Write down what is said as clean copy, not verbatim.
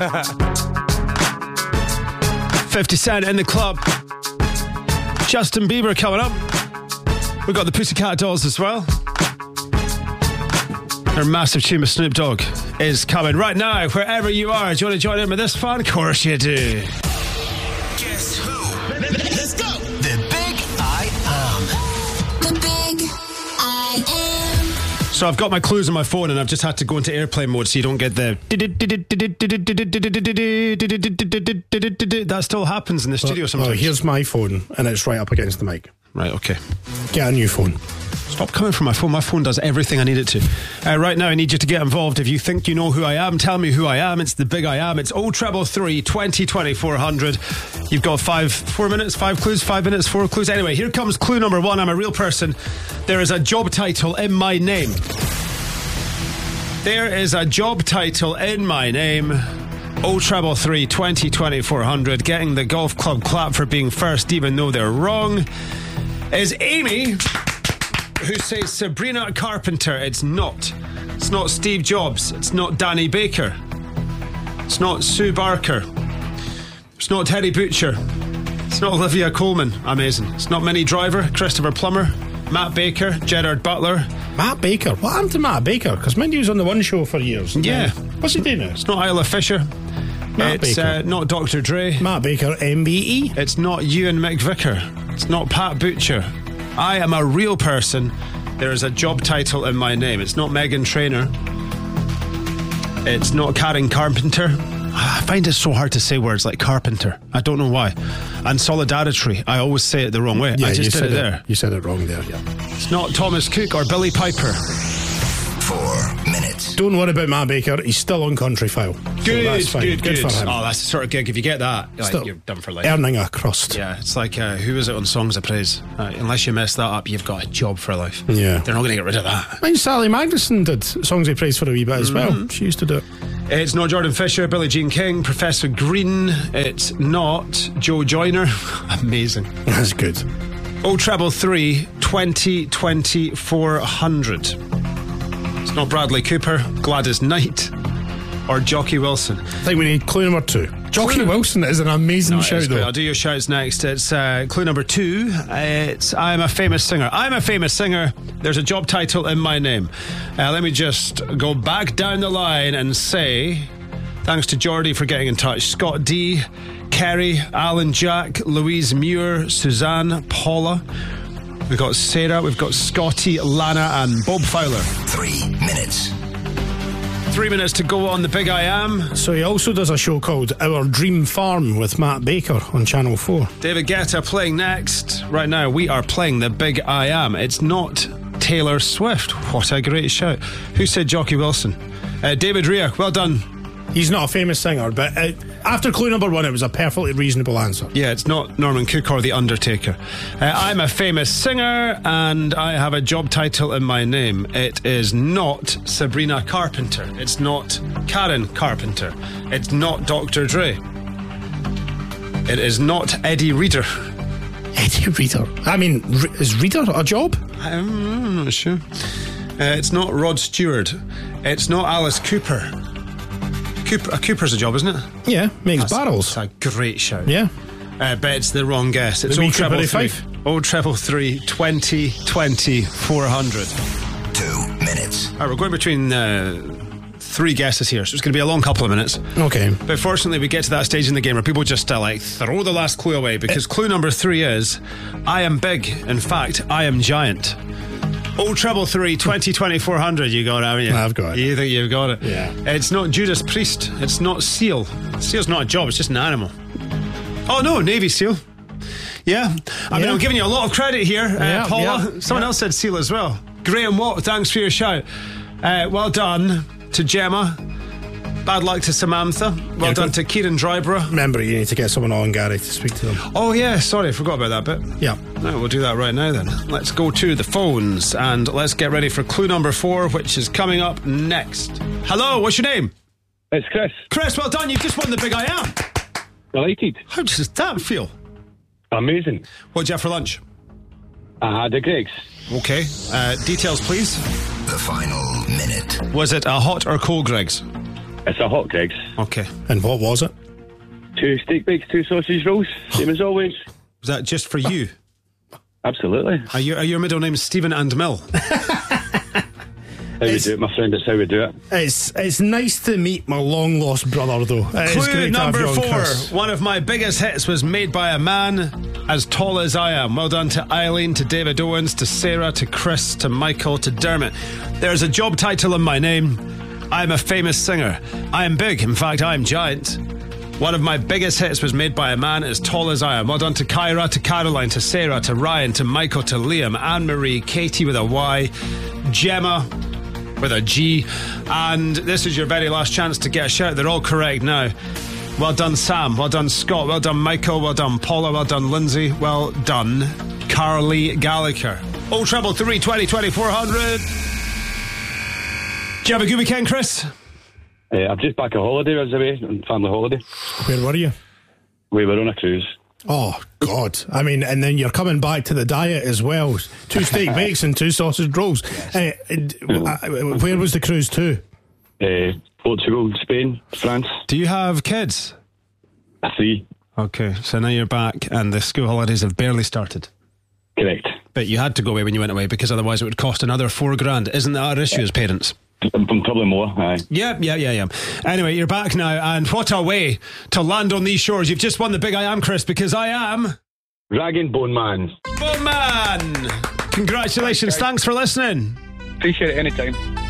50 Cent in the club. Justin Bieber coming up. We've got the Pussycat Dolls as well. Their massive tune with Snoop Dogg is coming right now, wherever you are. Do you want to join in with this fun? Of course you do. Guess who? Let's go. The Big I Am. The Big I Am. So I've got my clues on my phone and I've just had to go into airplane mode so you don't get the... That still happens in the studio sometimes. Oh, here's my phone and it's right up against the mic. Right, okay. Get a new phone. Stop coming from my phone. My phone does everything I need it to. Right now, I need you to get involved. If you think you know who I am, tell me who I am. It's the Big I Am. It's 0333 20 20 400. You've got 4 minutes, 5 clues, 5 minutes, 4 clues. Anyway, here comes clue number 1. I'm a real person. There is a job title in my name. There is a job title in my name. 0333 20 20 400. Getting the golf club clap for being first, even though they're wrong, is Amy, who says Sabrina Carpenter. It's not. It's not Steve Jobs. It's not Danny Baker. It's not Sue Barker. It's not Teddy Butcher. It's not Olivia Colman. Amazing. It's not Minnie Driver, Christopher Plummer, Matt Baker, Gerard Butler. Matt Baker? What happened to Matt Baker? Because Mindy was on the One Show for years. Yeah. What's he doing now? It's not Isla Fisher. Matt It's Baker. not Dr. Dre. Matt Baker, MBE. It's not Ewan McVicker. It's not Pat Butcher. I am a real person. There is a job title in my name. It's not Meghan Trainor. It's not Karen Carpenter. I find it so hard to say words like carpenter. I don't know why. And solidarity, I always say it the wrong way. Yeah, I just did it there. You said it wrong there, yeah. It's not Thomas Cook or Billy Piper. 4 minutes. Don't worry about Matt Baker. He's still on Country File. Good, that's fine. good. for him. Oh, that's the sort of gig. If you get that, Still you're done for life. Earning a crust. Yeah, it's like, who is it on Songs of Praise? Unless you mess that up, you've got a job for life. Yeah. They're not going to get rid of that. I mean, Sally Magnuson did Songs of Praise for a wee bit as well. She used to do it. It's not Jordan Fisher, Billie Jean King, Professor Green. It's not Joe Joyner. Amazing. That's good. 0333 20 20 400. It's not Bradley Cooper, Gladys Knight, or Jockey Wilson. I think we need clue number 2. Jockey Wilson is an amazing shout, though. I'll do your shouts next. It's clue number 2. It's I'm a famous singer. I'm a famous singer. There's a job title in my name. Let me just go back down the line and say thanks to Geordie for getting in touch. Scott D, Kerry, Alan Jack, Louise Muir, Suzanne, Paula. We've got Sarah, we've got Scotty, Lana, and Bob Fowler. 3 minutes. 3 minutes to go on the Big I Am. So he also does a show called Our Dream Farm with Matt Baker on Channel 4. David Guetta playing next. Right now, we are playing the Big I Am. It's not Taylor Swift. What a great shout. Who said Jockey Wilson? David Rea, well done. He's not a famous singer, but after clue number 1, it was a perfectly reasonable answer. Yeah, it's not Norman Cook or The Undertaker. I'm a famous singer and I have a job title in my name. It is not Sabrina Carpenter. It's not Karen Carpenter. It's not Dr. Dre. It is not Eddie Reader. Eddie Reader? I mean, is Reader a job? I'm not sure. It's not Rod Stewart. It's not Alice Cooper. Cooper's a job, isn't it? Yeah, makes barrels. That's a great shout. Yeah. But it's the wrong guess. It's The wee 0333 355. 0333 20 20 400. 2 minutes. All right, we're going between 3 guesses here, so it's going to be a long couple of minutes. Okay. But fortunately, we get to that stage in the game where people just throw the last clue away, because clue number 3 is I am big. In fact, I am giant. 0333 20 20 400. You got it, haven't you? I've got it. You think you've got it? Yeah. It's not Judas Priest. It's not Seal. Seal's not a job, it's just an animal. Oh no, Navy SEAL. Yeah. I mean, I'm giving you a lot of credit here, Paula. Someone else said Seal as well. Graham Watt, thanks for your shout. Well done to Gemma. Bad luck to Samantha. Well done to Kieran Dryborough. Remember, you need to get someone on, Gary, to speak to them. Oh yeah, sorry, I forgot about that bit. Yeah. No, we'll do that right now then. Let's go to the phones and let's get ready for clue number 4, which is coming up next. Hello, what's your name? It's Chris. Chris, well done, you've just won the Big I Am. Delighted. How does that feel? Amazing. What'd you have for lunch? I had the Greggs. Okay, details please. The final minute. Was it a hot or cold Greggs? It's a hot Greg's. Okay. And what was it? 2 steak bakes, 2 sausage rolls. Same as always. Was that just for you? Absolutely. Are your middle names Stephen and Mill? How we do it, my friend. It's how we do it. It's nice to meet my long lost brother, though. It's Clue great to have number you on, 4. Chris. One of my biggest hits was made by a man as tall as I am. Well done to Eileen, to David Owens, to Sarah, to Chris, to Michael, to Dermot. There's a job title in my name. I'm a famous singer. I am big. In fact, I am giant. One of my biggest hits was made by a man as tall as I am. Well done to Kyra, to Caroline, to Sarah, to Ryan, to Michael, to Liam, Anne-Marie, Katie with a Y, Gemma with a G. And this is your very last chance to get a shout. They're all correct now. Well done, Sam. Well done, Scott. Well done, Michael. Well done, Paula. Well done, Lindsay. Well done, Carly Gallagher. 03 20 2400. Do you have a good weekend, Chris? I'm just back on holiday, as away, on family holiday. Where were you? We were on a cruise. Oh, God. I mean, and then you're coming back to the diet as well. 2 steak bakes and 2 sausage rolls. Where was the cruise to? Portugal, Spain, France. Do you have kids? 3. Okay, so now you're back and the school holidays have barely started. Correct. But you had to go away when you went away because otherwise it would cost another $4,000. Isn't that our issue as parents? Probably more, aye. Yeah. Anyway, you're back now, and what a way to land on these shores. You've just won the big I Am, Chris, because I am... Rag and Bone Man. Bone Man! Congratulations, thanks for listening. Appreciate it anytime.